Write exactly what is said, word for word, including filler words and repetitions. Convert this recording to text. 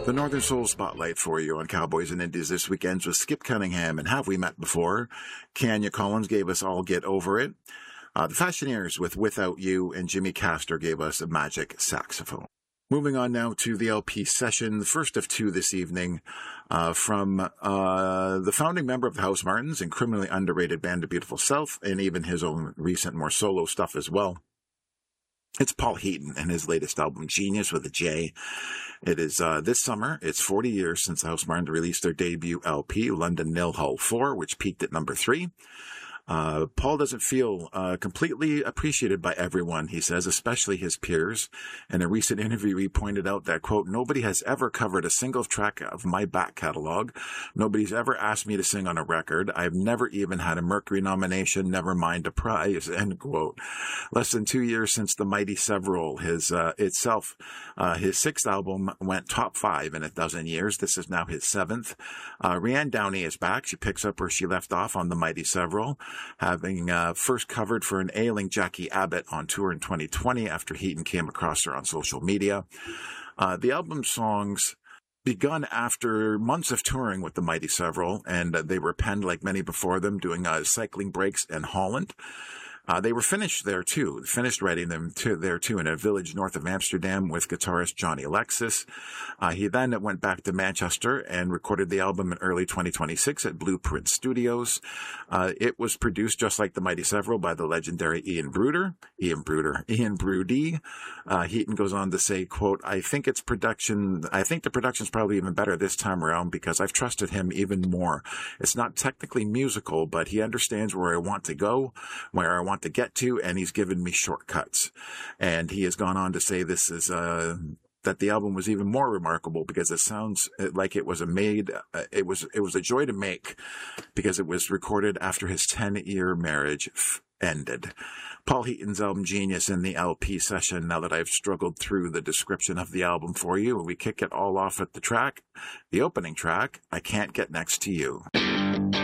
The Northern Soul Spotlight for you on Cowboys and Indies this weekend with Skip Cunningham and Have We Met Before? Kanya Collins gave us All Get Over It. Uh, the Fashioneers with Without You, and Jimmy Castor gave us a Magic Saxophone. Moving on now to the L P session, the first of two this evening, uh, from uh, the founding member of the House Martins and criminally underrated band The Beautiful South, and even his own recent more solo stuff as well. It's Paul Heaton and his latest album, Genius with a J. It is uh, this summer. It's forty years since the House Martins released their debut L P, London Nil Hull four, which peaked at number three. Uh, Paul doesn't feel uh, completely appreciated by everyone, he says, especially his peers. In a recent interview, he pointed out that, quote, nobody has ever covered a single track of my back catalog. Nobody's ever asked me to sing on a record. I've never even had a Mercury nomination, never mind a prize, end quote. Less than two years since The Mighty Several, his uh, itself, uh, his sixth album went top five in a dozen years. This is now his seventh. Uh, Rianne Downey is back. She picks up where she left off on The Mighty Several, having uh, first covered for an ailing Jackie Abbott on tour in twenty twenty after Heaton came across her on social media. Uh, the album songs begun after months of touring with the Mighty Several, and uh, they were penned like many before them, doing uh, cycling breaks in Holland. Uh, they were finished there too, finished writing them to, there too in a village north of Amsterdam with guitarist Johnny Alexis. Uh, he then went back to Manchester and recorded the album in early twenty twenty-six at Blueprint Studios. Uh, it was produced just like The Mighty Several by the legendary Ian Bruder, Ian Bruder, Ian Brudie. Uh, Heaton goes on to say, quote, I think it's production, I think the production's probably even better this time around because I've trusted him even more. It's not technically musical, but he understands where I want to go, where I want to get to, and he's given me shortcuts. And he has gone on to say this is uh that the album was even more remarkable because it sounds like it was a made uh, it was it was a joy to make because it was recorded after his ten-year marriage f- ended. Paul Heaton's album Genius in the L P session. Now that I've struggled through the description of the album for you, we kick it all off at the track, the opening track, I Can't Get Next to You.